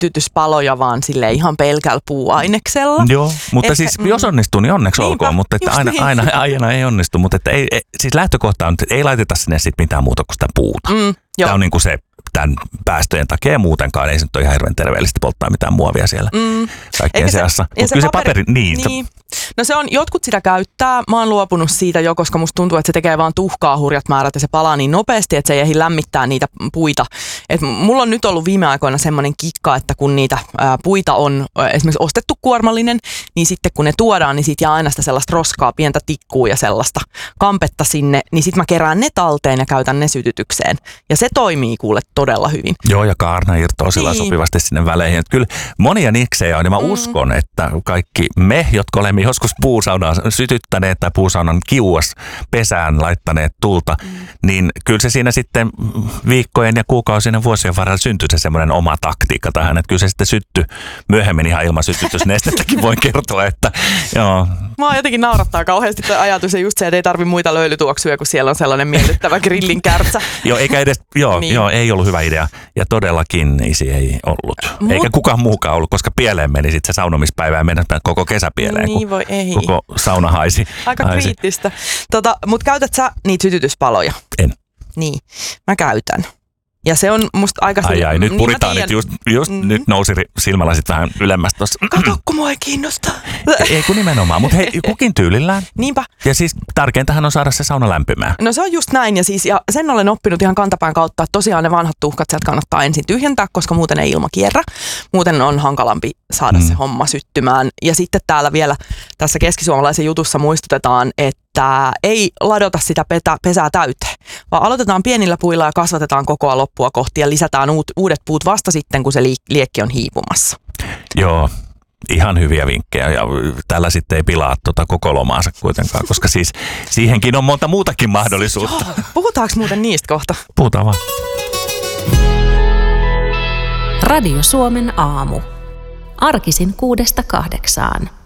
sytytyspaloja vaan sille ihan pelkällä puuaineksella. Joo, mutta siis jos onnistuu, niin onneksi olkoon, mutta että aina ei onnistu. Mutta että siis lähtökohta on, että ei laiteta sinne sitten mitään muuta kuin sitä puuta. Tämä on niin kuin se tämän päästöjen takia muutenkaan. Ei se nyt ole ihan hirveän terveellistä polttaa mitään muovia siellä kaikkien seassa. Mutta kyllä se paperi, niin. No se on, jotkut sitä käyttää. Mä oon luopunut siitä jo, koska musta tuntuu, että se tekee vaan tuhkaa hurjat määrät ja se palaa niin nopeasti, että se ei ehdi lämmittää niitä puita. Et mulla on nyt ollut viime aikoina semmoinen kikka, että kun niitä puita on esimerkiksi ostettu kuormallinen, niin sitten kun ne tuodaan, niin siitä jää aina sitä sellaista roskaa, pientä tikkuu ja sellaista kampetta sinne, niin sit mä kerään ne talteen ja käytän ne sytytykseen. Ja se toimii kuule todella hyvin. Joo, ja kaarna irtoaa sillä sopivasti sinne väleihin. Että kyllä monia niksejä on, ja mä uskon, että kaikki me, jotka olemme joskus puusaunaa sytyttäneet tai puusaunan kiuas pesään laittaneet tulta, niin kyllä se siinä sitten viikkojen ja kuukausien ja vuosien varrella syntyi se semmoinen oma taktiikka tähän, että kyllä se sitten syttyi myöhemmin ihan ilman sytytysnestettäkin voin kertoa, että joo. Mua jotenkin naurattaa kauheasti tuo ajatus ja just se, että ei tarvitse muita löylytuoksuja, kun siellä on sellainen miellyttävä grillin kärtsä. Joo, eikä edes, ei ollut hyvä idea. Ja todellakin isi ei ollut. Eikä kukaan muukaan ollut, koska pieleen meni sitten se saunomispäivä ja mennä koko kesä pieleen, koko sauna haisi. Aika kriittistä. Mutta käytät sä niitä sytytyspaloja? En. Niin, mä käytän. Ja se on musta aika... Ai, nyt puritaan, että just nyt nousi silmälasit vähän ylemmästä tossa. Kato, kun mua ei kiinnosta. Ei kun nimenomaan, mutta hei, kukin tyylillään. Niinpä. Ja siis tärkeintähän on saada se sauna lämpimään. No se on just näin, ja sen olen oppinut ihan kantapään kautta, että tosiaan ne vanhat tuhkat sieltä kannattaa ensin tyhjentää, koska muuten ei ilma kierrä. Muuten on hankalampi saada se homma syttymään. Ja sitten täällä vielä tässä keskisuomalaisen jutussa muistutetaan, että ei ladota sitä pesää täyteen, vaan aloitetaan pienillä puilla ja kasvatetaan kokoa loppua kohti ja lisätään uudet puut vasta sitten, kun se liekki on hiipumassa. Joo, ihan hyviä vinkkejä ja tällä sitten ei pilaa koko lomaansa kuitenkaan, koska siis siihenkin on monta muutakin mahdollisuutta. Joo. Puhutaanko muuten niistä kohta? Puhutaan vaan. Radio Suomen aamu. Arkisin 6–8.